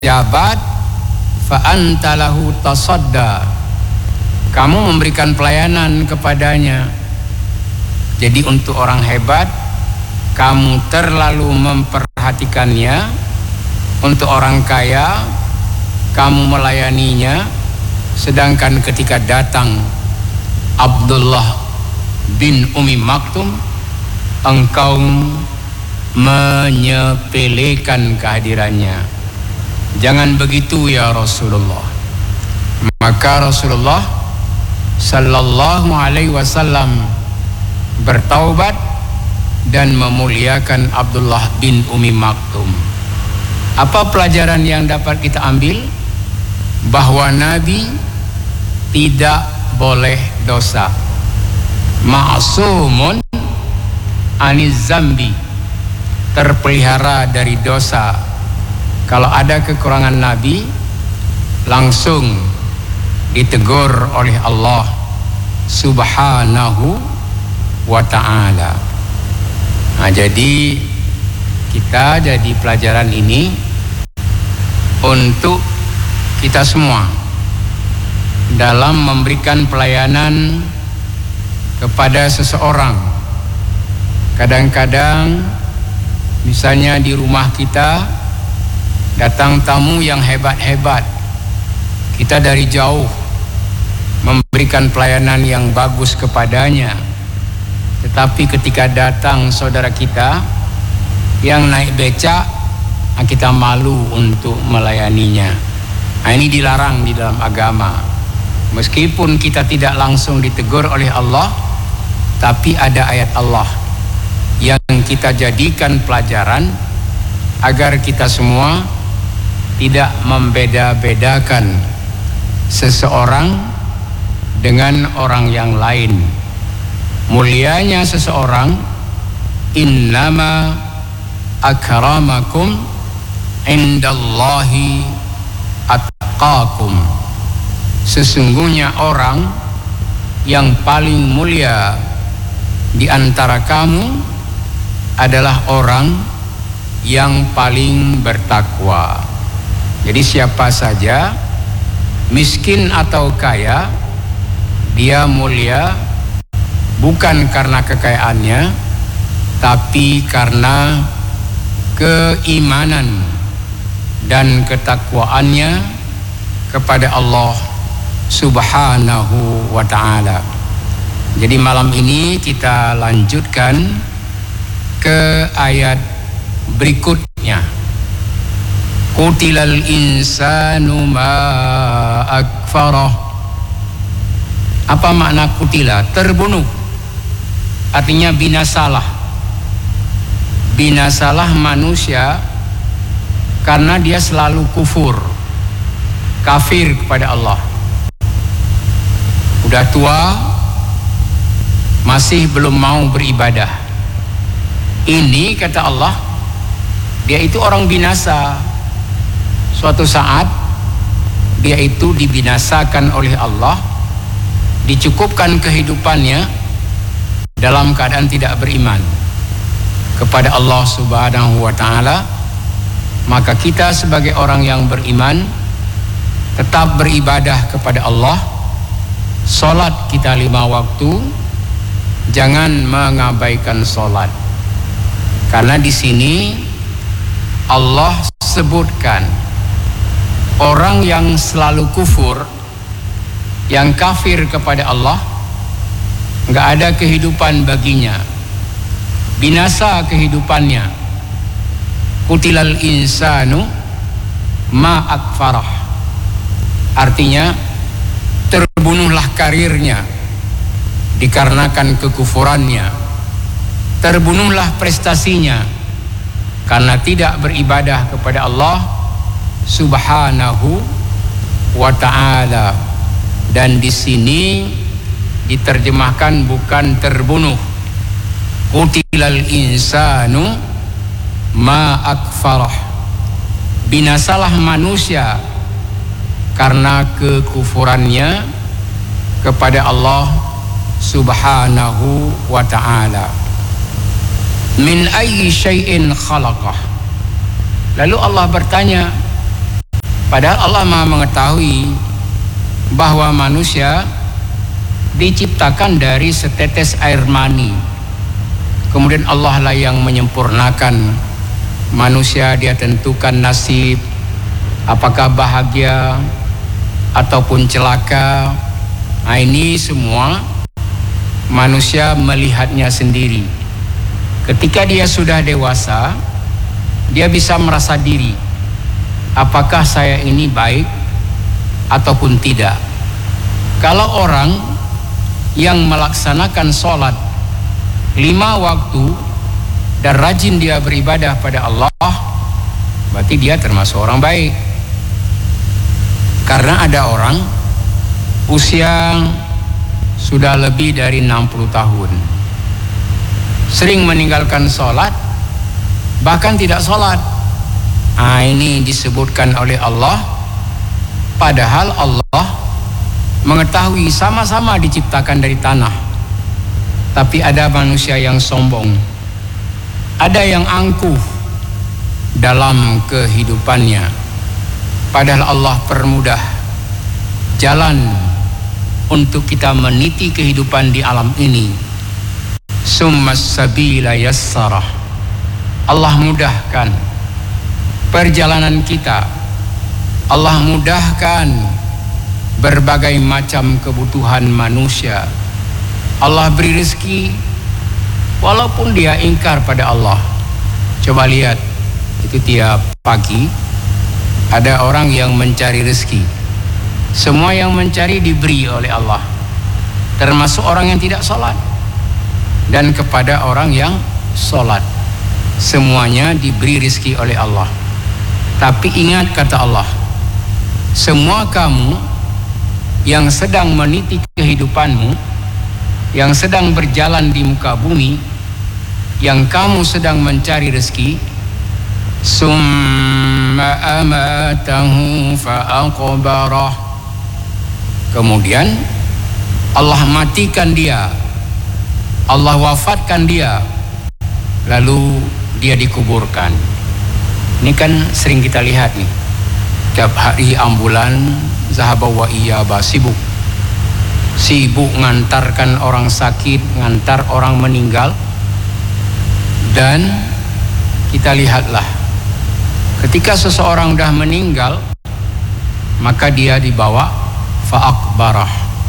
jabat fa anta lahu tasadda, kamu memberikan pelayanan kepadanya. Jadi untuk orang hebat kamu terlalu memperhatikannya, untuk orang kaya kamu melayaninya, sedangkan ketika datang Abdullah bin Umi Maktum engkau menyepelekan kehadirannya. Jangan begitu ya Rasulullah. Maka Rasulullah sallallahu alaihi wasallam bertaubat dan memuliakan Abdullah bin Umi Maktum. Apa pelajaran yang dapat kita ambil? Bahwa Nabi tidak boleh dosa. Ma'sumun aniz zambi, terpelihara dari dosa. Kalau ada kekurangan Nabi, langsung ditegur oleh Allah Subhanahu wa ta'ala. Nah, jadi kita jadi pelajaran ini untuk kita semua dalam memberikan pelayanan kepada seseorang. Kadang-kadang misalnya di rumah kita datang tamu yang hebat-hebat, kita dari jauh memberikan pelayanan yang bagus kepadanya, tetapi ketika datang saudara kita yang naik becak, kita malu untuk melayaninya. Nah, ini dilarang di dalam agama. Meskipun kita tidak langsung ditegur oleh Allah, tapi ada ayat Allah yang kita jadikan pelajaran agar kita semua tidak membeda-bedakan seseorang dengan orang yang lain. Mulianya seseorang, innama akramakum indallahi atqakum. Sesungguhnya orang yang paling mulia di antara kamu adalah orang yang paling bertakwa. Jadi siapa saja, miskin atau kaya, dia mulia bukan karena kekayaannya, tapi karena keimanan dan ketakwaannya kepada Allah Subhanahu wa ta'ala. Jadi malam ini kita lanjutkan ke ayat berikutnya. Qutilal insanu ma akfarah. Apa makna kutila? Terbunuh. Artinya binasalah. Binasalah manusia karena dia selalu kufur, kafir kepada Allah. Udah tua, masih belum mau beribadah. Ini kata Allah, dia itu orang binasa. Suatu saat dia itu dibinasakan oleh Allah, dicukupkan kehidupannya dalam keadaan tidak beriman kepada Allah Subhanahu wa ta'ala. Maka kita sebagai orang yang beriman tetap beribadah kepada Allah. Salat kita 5 waktu, jangan mengabaikan salat. Karena di sini Allah sebutkan orang yang selalu kufur, yang kafir kepada Allah, enggak ada kehidupan baginya, binasa kehidupannya. Qutilal insanu ma akfarah, artinya terbunuhlah karirnya dikarenakan kekufurannya, terbunuhlah prestasinya karena tidak beribadah kepada Allah Subhanahu wa ta'ala. Dan di sini diterjemahkan bukan terbunuh, qutilal insanu ma akfarah, binasalah manusia karena kekufurannya kepada Allah Subhanahu wa ta'ala. Min ayyi syai'in khalaqah. Lalu Allah bertanya, Padahal Allah Maha mengetahui bahwa manusia diciptakan dari setetes air mani. Kemudian Allah lah yang menyempurnakan manusia, dia tentukan nasib, apakah bahagia ataupun celaka. Nah, ini semua manusia melihatnya sendiri. Ketika dia sudah dewasa, dia bisa merasa diri, apakah saya ini baik ataupun tidak. Kalau orang yang melaksanakan sholat 5 waktu dan rajin dia beribadah pada Allah, berarti dia termasuk orang baik. Karena ada orang usia sudah lebih dari 60 tahun, sering meninggalkan sholat, bahkan tidak sholat. Nah, ini disebutkan oleh Allah, padahal Allah mengetahui sama-sama diciptakan dari tanah. Tapi ada manusia yang sombong, ada yang angkuh dalam kehidupannya. Padahal Allah permudah jalan untuk kita meniti kehidupan di alam ini. Summas sabila yassarah. Allah mudahkan perjalanan kita. Allah mudahkan berbagai macam kebutuhan manusia. Allah beri rezeki walaupun dia ingkar pada Allah. Coba lihat, itu tiap pagi ada orang yang mencari rezeki. Semua yang mencari diberi oleh Allah, termasuk orang yang tidak sholat dan kepada orang yang sholat. Semuanya diberi rezeki oleh Allah. Tapi ingat kata Allah, semua kamu yang sedang meniti kehidupanmu, yang sedang berjalan di muka bumi, yang kamu sedang mencari rezeki, summa amatahu fa'aqbarah, kemudian Allah matikan dia, Allah wafatkan dia, lalu dia dikuburkan. Ini kan sering kita lihat nih, tiap hari ambulan zahaba wa iyaba, sibuk ngantarkan orang sakit, ngantar orang meninggal. Dan kita lihatlah, ketika seseorang sudah meninggal, maka dia dibawa fa'akbarah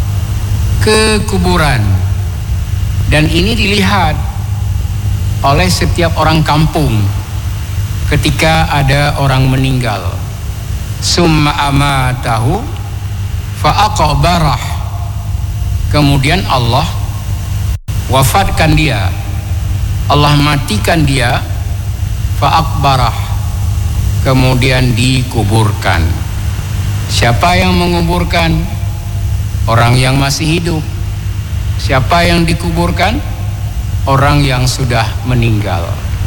ke kuburan. Dan ini dilihat oleh setiap orang kampung ketika ada orang meninggal. Summa amatahu fa'aqbarah, kemudian Allah wafatkan dia, Allah matikan dia, fa'aqbarah, kemudian dikuburkan. Siapa yang menguburkan? Orang yang masih hidup. Siapa yang dikuburkan? Orang yang sudah meninggal.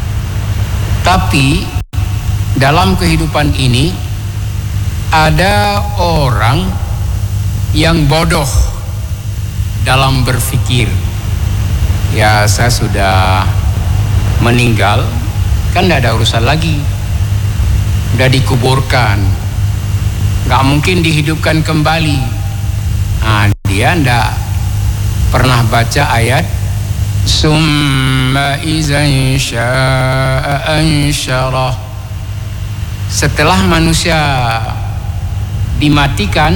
Tapi dalam kehidupan ini ada orang yang bodoh dalam berpikir. Ya, saya sudah meninggal, kan tidak ada urusan lagi, udah dikuburkan, gak mungkin dihidupkan kembali. Nah, dia tidak pernah baca ayat summa izan sya'a ansyarah. Setelah manusia dimatikan,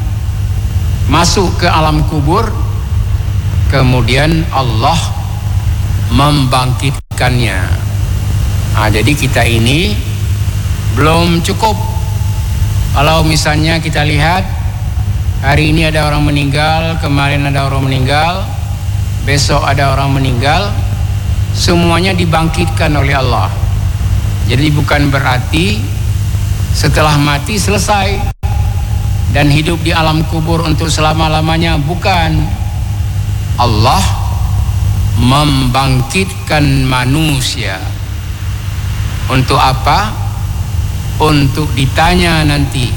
masuk ke alam kubur, kemudian Allah membangkitkannya. Nah, jadi kita ini belum cukup. Kalau misalnya kita lihat, hari ini ada orang meninggal, kemarin ada orang meninggal, besok ada orang meninggal, semuanya dibangkitkan oleh Allah. Jadi bukan berarti setelah mati selesai dan hidup di alam kubur untuk selama-lamanya, bukan. Allah membangkitkan manusia. Untuk apa? Untuk ditanya nanti,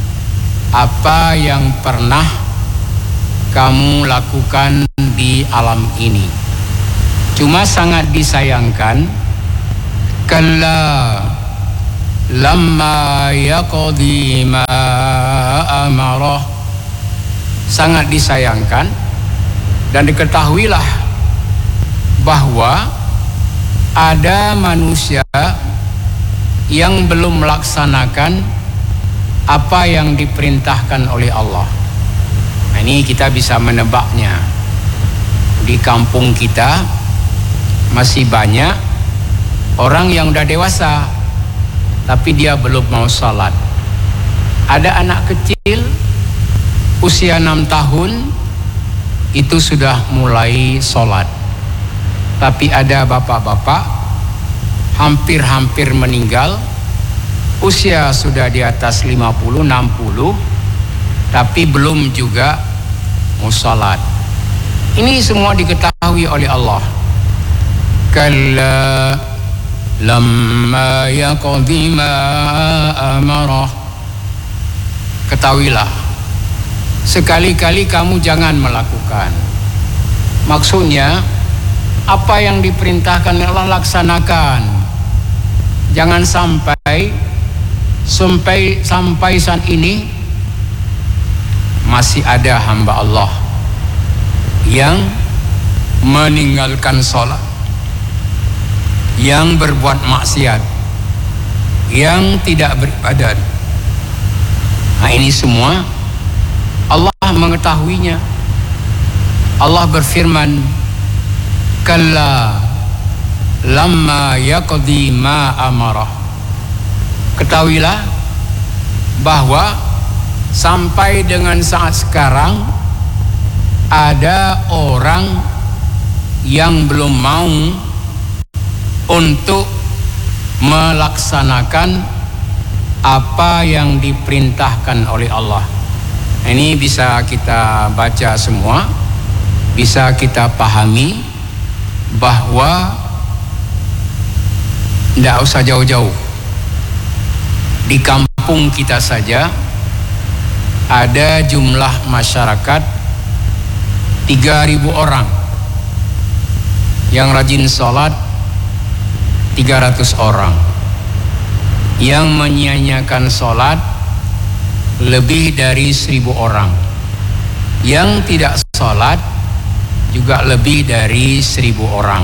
apa yang pernah kamu lakukan di alam ini. Cuma sangat disayangkan, kalla lamma yaqdi ma amarah, sangat disayangkan. Dan diketahuilah bahwa ada manusia yang belum melaksanakan apa yang diperintahkan oleh Allah. Nah, ini kita bisa menebaknya. Di kampung kita masih banyak orang yang udah dewasa tapi dia belum mau salat. Ada anak kecil usia 6 tahun itu sudah mulai salat. Tapi ada bapak-bapak hampir-hampir meninggal, usia sudah di atas 50, 60, tapi belum juga mau salat. Ini semua diketahui oleh Allah. Kalla lamma yaqdi ma amarah. Ketahuilah, sekali-kali kamu jangan melakukan. Maksudnya, apa yang diperintahkan Allah laksanakan. Jangan sampai saat ini masih ada hamba Allah yang meninggalkan sholat, yang berbuat maksiat, yang tidak beribadat. Nah, ini semua Allah mengetahuinya. Allah berfirman, kalla lamma yaqdi ma amarah. Ketahuilah bahwa sampai dengan saat sekarang ada orang yang belum mau untuk melaksanakan apa yang diperintahkan oleh Allah. Ini bisa kita baca semua, bisa kita pahami bahwa tidak usah jauh-jauh. Di kampung kita saja ada jumlah masyarakat 3.000 orang yang rajin sholat, 300 orang yang menyia-nyiakan sholat, lebih dari 1.000 orang yang tidak sholat, juga lebih dari 1.000 orang.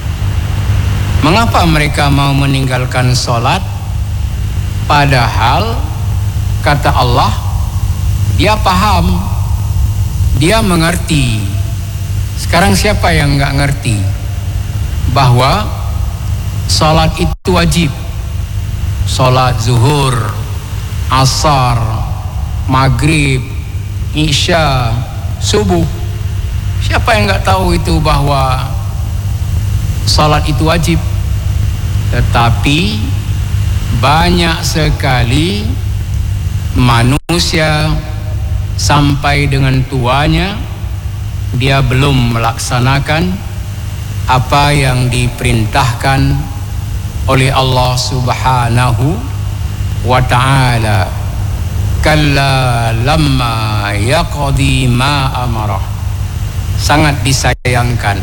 Mengapa mereka mau meninggalkan sholat? Padahal kata Allah, dia paham, dia mengerti. Sekarang siapa yang nggak ngerti bahwa sholat itu wajib? Sholat zuhur, asar, maghrib, isya, subuh. Siapa yang nggak tahu itu bahwa salat itu wajib? Tetapi banyak sekali manusia sampai dengan tuanya dia belum melaksanakan apa yang diperintahkan oleh Allah Subhanahu wa ta'ala. Kalla lamma yaqdi ma amarah. Sangat disayangkan,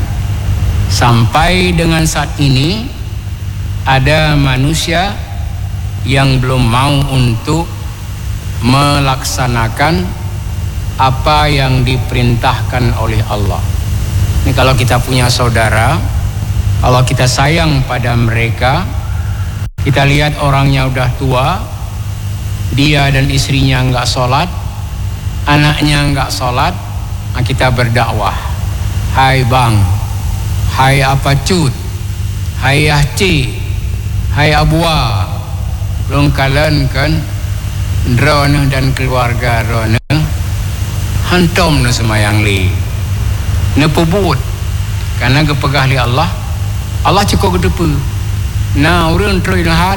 sampai dengan saat ini ada manusia yang belum mau untuk melaksanakan apa yang diperintahkan oleh Allah. Ini kalau kita punya saudara, kalau kita sayang pada mereka, kita lihat orangnya udah tua, dia dan istrinya enggak sholat, anaknya enggak sholat, kita berdakwah. Hai bang, hai apa cut, hai ahci, hai abua, belum kalian kan drone dan keluarga drone hantom nu semayang li nepebut karena kepegah li Allah cukup gedepe. Nah urang terus lahat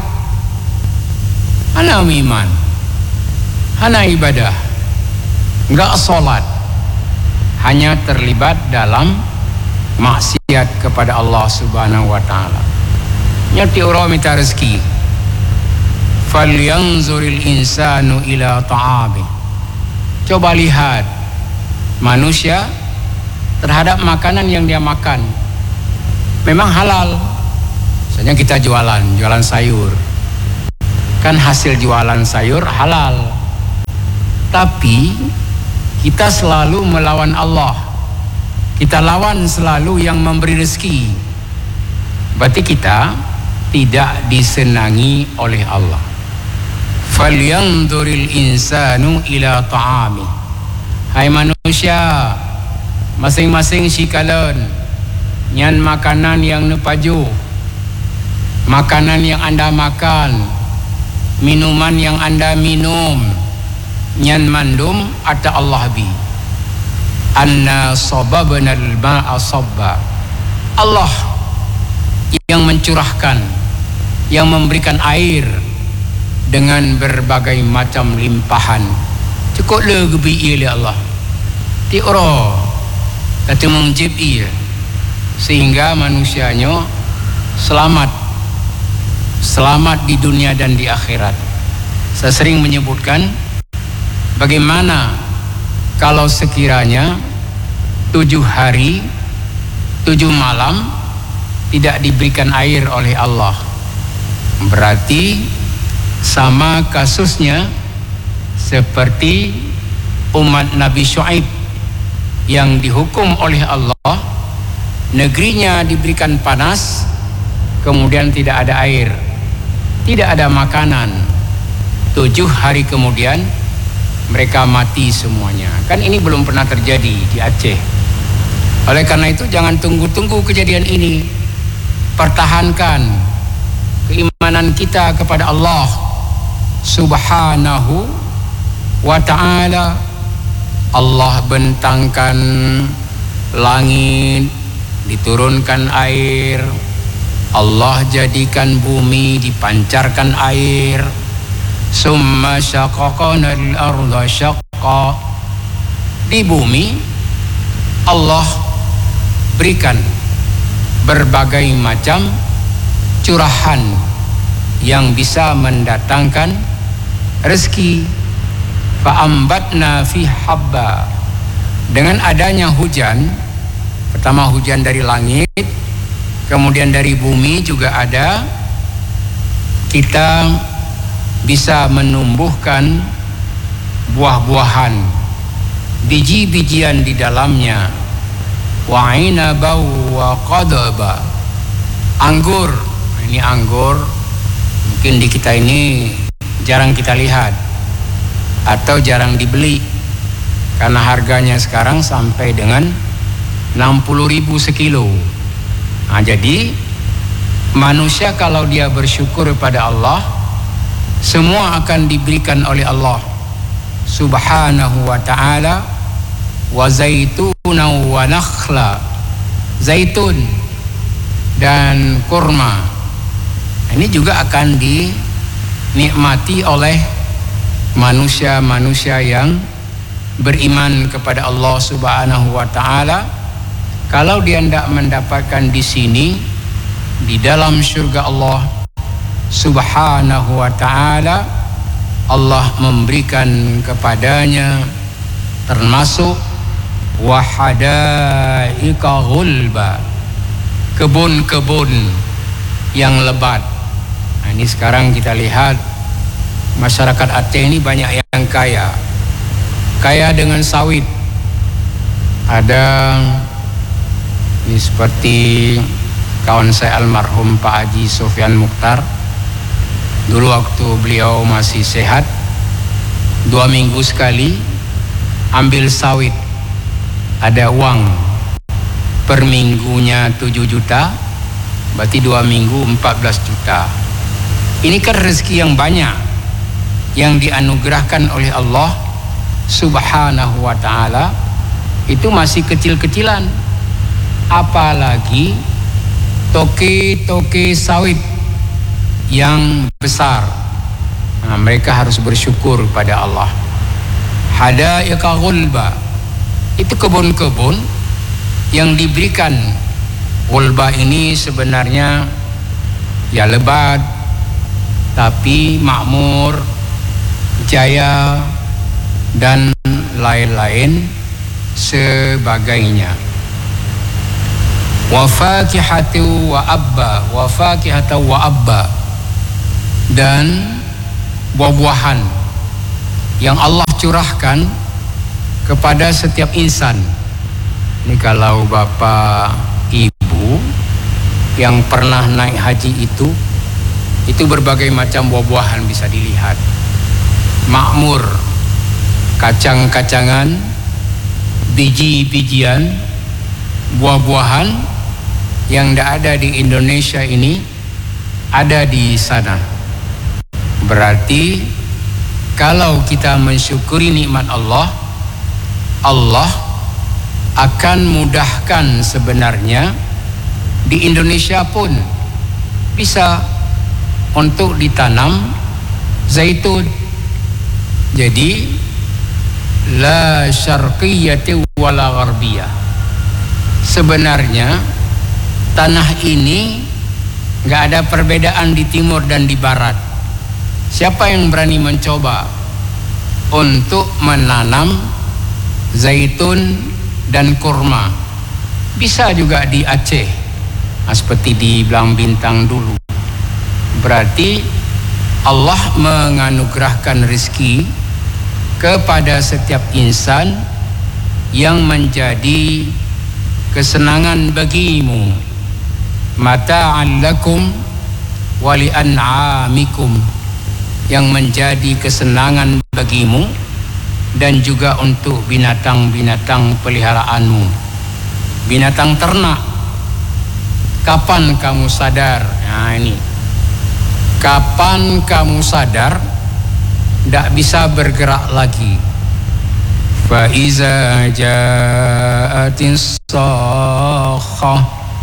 ana iman, ana ibadah, enggak sholat, hanya terlibat dalam maksiat kepada Allah Subhanahu wa ta'ala. Nyati orang minta rezeki, falyanzuril insanu ila ta'abi. Coba lihat manusia terhadap makanan yang dia makan. Memang halal. Misalnya kita jualan sayur, kan hasil jualan sayur halal. Tapi kita selalu melawan Allah. Kita lawan selalu yang memberi rezeki. Berarti kita tidak disenangi oleh Allah. Falyanzuril insanu ila ta'ami. Hai manusia, masing-masing sikalan nyan makanan yang nepaju, makanan yang anda makan, minuman yang anda minum, nyan mandum ada Allah bi. Anna sababnal ma'a sabba. Allah yang mencurahkan, yang memberikan air dengan berbagai macam limpahan. Cukup lebih oleh Allah. Ti'ra kata mengjib ia, sehingga manusianya selamat di dunia dan di akhirat. Saya sering menyebutkan bagaimana kalau sekiranya 7 hari 7 malam tidak diberikan air oleh Allah, berarti sama kasusnya seperti umat Nabi Syuaib yang dihukum oleh Allah, negerinya diberikan panas, kemudian tidak ada air, tidak ada makanan. 7 hari kemudian mereka mati semuanya. Kan ini belum pernah terjadi di Aceh. Oleh karena itu jangan tunggu-tunggu kejadian ini. Pertahankan keimanan kita kepada Allah Subhanahu wa ta'ala. Allah bentangkan langit, diturunkan air. Allah jadikan bumi, dipancarkan air. Summa syaqaqanal arda syaqqa. Di bumi Allah berikan berbagai macam curahan yang bisa mendatangkan rezeki. Fa'ambatna fi habba. Dengan adanya hujan, pertama hujan dari langit, kemudian dari bumi juga ada, kita bisa menumbuhkan buah-buahan, biji-bijian di dalamnya. Wa inaba wa qadaba. Anggur, ini anggur mungkin di kita ini jarang kita lihat atau jarang dibeli karena harganya sekarang sampai dengan 60.000 sekilo. Nah, jadi manusia kalau dia bersyukur pada Allah, semua akan diberikan oleh Allah Subhanahu wa ta'ala. Wa zaituna wa nakhla, zaitun dan kurma, ini juga akan dinikmati oleh manusia-manusia yang beriman kepada Allah Subhanahu wa ta'ala. Kalau dia tidak mendapatkan di sini, di dalam surga Allah Subhanahu wa ta'ala, Allah memberikan kepadanya termasuk wahadaika ghulba, kebun-kebun yang lebat. Nah, ini sekarang kita lihat masyarakat Aceh ini banyak yang kaya dengan sawit. Ada ini seperti kawan saya almarhum Pak Haji Sofyan Mukhtar. Dulu waktu beliau masih sehat, 2 minggu sekali ambil sawit. Ada uang per minggunya 7 juta, berarti 2 minggu 14 juta. Ini kan rezeki yang banyak yang dianugerahkan oleh Allah Subhanahu wa ta'ala. Itu masih kecil-kecilan, apalagi toke-toke sawit yang besar. Nah, mereka harus bersyukur pada Allah. Hadaiqa ghulba, itu kebun-kebun yang diberikan. Ghulba ini sebenarnya ya lebat, tapi makmur, jaya, dan lain-lain sebagainya. Wa fakihatu wa abba, wa fakihatu wa abba, dan buah-buahan yang Allah curahkan kepada setiap insan. Ini kalau bapak ibu yang pernah naik haji itu berbagai macam buah-buahan bisa dilihat. Makmur, kacang-kacangan, biji-bijian, buah-buahan yang tidak ada di Indonesia ini ada di sana. Berarti kalau kita mensyukuri nikmat Allah, Allah akan mudahkan sebenarnya di Indonesia pun bisa untuk ditanam zaitun. Jadi la syarqiyyati wala gharbiyah. Sebenarnya tanah ini nggak ada perbedaan di timur dan di barat. Siapa yang berani mencoba untuk menanam zaitun dan kurma, bisa juga di Aceh, seperti di Belang Bintang dulu. Berarti Allah menganugerahkan rezeki kepada setiap insan yang menjadi kesenangan bagimu, mata'an lakum wa li'an'amikum, yang menjadi kesenangan bagimu dan juga untuk binatang-binatang peliharaanmu, binatang ternak. Kapan kamu sadar? Nah ini, kapan kamu sadar tidak bisa bergerak lagi? Fa iza ja'atis sakhah,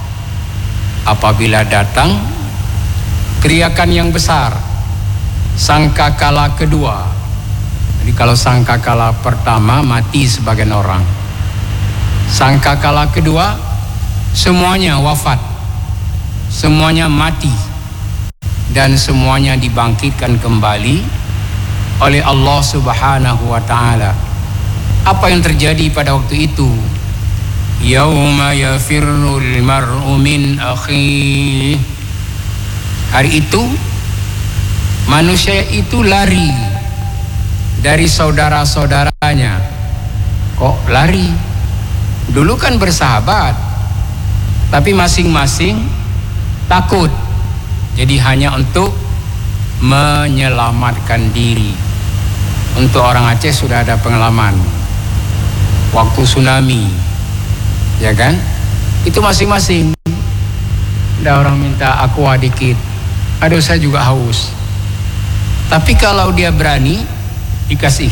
apabila datang teriakan yang besar, sangkakala kedua. Jadi kalau sangkakala pertama mati sebagian orang, sangkakala kedua semuanya wafat, semuanya mati, dan semuanya dibangkitkan kembali oleh Allah Subhanahu wa ta'ala. Apa yang terjadi pada waktu itu? Yauma yafirrul mar'u min akhi. Hari itu manusia itu lari dari saudara-saudaranya. Kok lari? Dulu kan bersahabat, tapi masing-masing takut. Jadi hanya untuk menyelamatkan diri. Untuk orang Aceh sudah ada pengalaman waktu tsunami, ya kan? Itu masing-masing. Ada orang minta aqua dikit, aduh saya juga haus. Tapi kalau dia berani dikasih,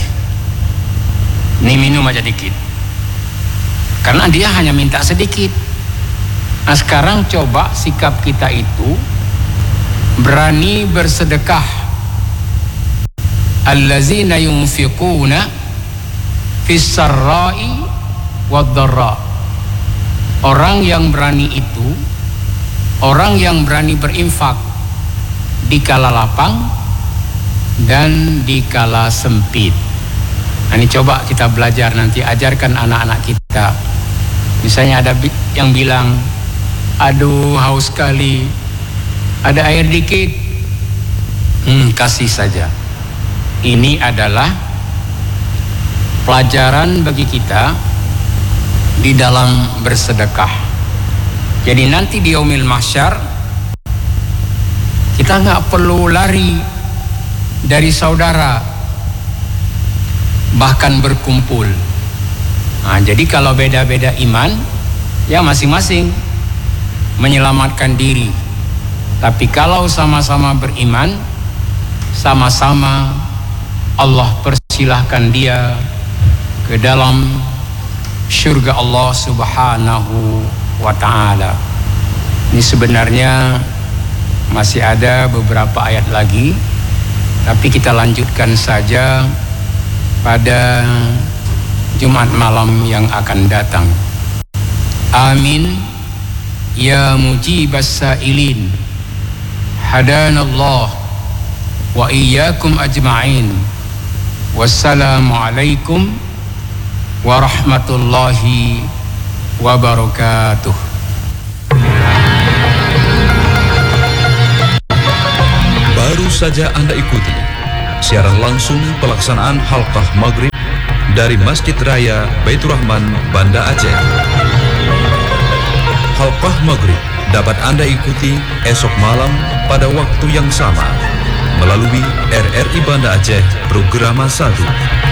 nih minum aja dikit, karena dia hanya minta sedikit. Nah sekarang coba sikap kita itu berani bersedekah. Allazina yunfiquna fis sarra'i wad dharra. Orang yang berani itu orang yang berani berinfak di kala lapang dan di kala sempit. Nah, ini coba kita belajar nanti, ajarkan anak-anak kita. Misalnya ada yang bilang, aduh haus sekali, ada air dikit, kasih saja. Ini adalah pelajaran bagi kita di dalam bersedekah. Jadi nanti di yaumil mahsyar kita nggak perlu lari dari saudara, bahkan berkumpul. Nah, jadi kalau beda-beda iman, ya masing-masing menyelamatkan diri. Tapi kalau sama-sama beriman, sama-sama Allah persilahkan dia ke dalam syurga Allah Subhanahu wa ta'ala. Ini sebenarnya masih ada beberapa ayat lagi, tapi kita lanjutkan saja pada Jumat malam yang akan datang. Amin ya mujibas sa'ilin, hadanallah wa iyyakum ajma'in. Wassalamualaikum warahmatullahi wabarakatuh. Baru saja Anda ikuti siaran langsung pelaksanaan Halqah Maghrib dari Masjid Raya Baitur Rahman, Banda Aceh. Halqah Maghrib dapat Anda ikuti esok malam pada waktu yang sama melalui RRI Banda Aceh Programa 1.